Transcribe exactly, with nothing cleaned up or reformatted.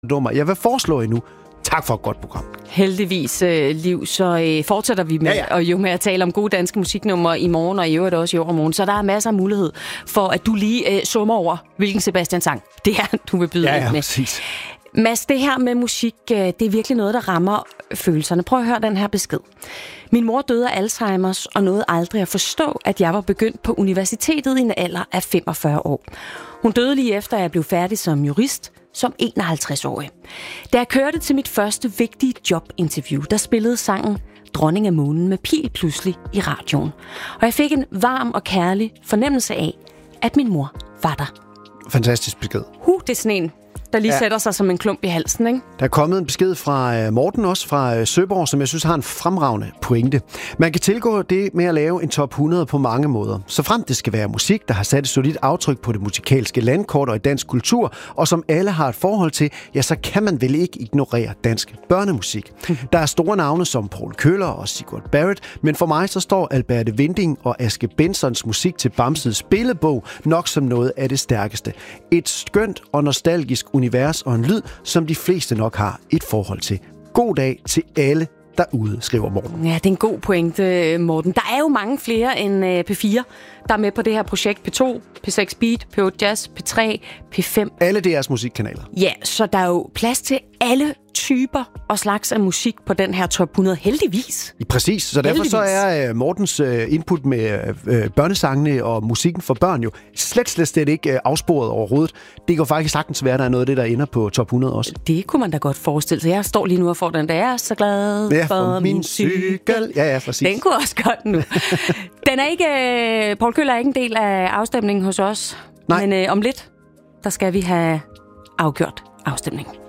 nummer. Jeg vil foreslå endnu. Tak for et godt program. Heldigvis, øh, Liv, så øh, fortsætter vi med, ja, ja. Og jo med at tale om gode danske musiknumre i morgen, og i øvrigt også i overmorgen. Så der er masser af mulighed for, at du lige øh, summer over, hvilken Sebastian sang det er, du vil byde ja, ja, ind med. Præcis. Mads, det her med musik, øh, det er virkelig noget, der rammer følelserne. Prøv at høre den her besked. Min mor døde af Alzheimers, og nåede aldrig at forstå, at jeg var begyndt på universitetet i en alder af femogfyrre år. Hun døde lige efter, at jeg blev færdig som jurist, som enoghalvtreds-årig. Da jeg kørte til mit første vigtige jobinterview, der spillede sangen Dronning af Månen med Pil pludselig i radioen. Og jeg fik en varm og kærlig fornemmelse af, at min mor var der. Fantastisk besked. Huh, det er sådan en, der lige ja. sætter sig som en klump i halsen, ikke? Der er kommet en besked fra Morten også, fra Søborg, som jeg synes har en fremragende pointe. Man kan tilgå det med at lave en top hundrede på mange måder. Så frem det skal være musik, der har sat et solidt aftryk på det musikalske landkort og i dansk kultur, og som alle har et forhold til, ja, så kan man vel ikke ignorere dansk børnemusik. Der er store navne som Paul Køller og Sigurd Barrett, men for mig så står Alberte Winding og Aske Bensons musik til Bamses billedbog nok som noget af det stærkeste. Et skønt og nostalgisk univers og en lyd, som de fleste nok har et forhold til. God dag til alle derude, skriver Morten. Ja, det er en god pointe, Morten. Der er jo mange flere end P fire, der er med på det her projekt. P to, P seks Beat, P otte Jazz, P tre, P fem. Alle deres musikkanaler. Ja, så der er jo plads til alle typer og slags af musik på den her top hundrede, heldigvis. Præcis, så derfor heldigvis. Så er Mortens input med børnesangene og musikken for børn jo slet, slet, slet ikke afsporet overhovedet. Det kan faktisk sagtens være, at der er noget af det, der ender på top hundrede også. Det kunne man da godt forestille sig. Jeg står lige nu og får den, der er så glad ja, for, for min cykel. Ja, ja, præcis. Den kunne også godt nu. Den er ikke, Paul Køller er ikke en del af afstemningen hos os. Nej. Men øh, om lidt, der skal vi have afgjort afstemningen.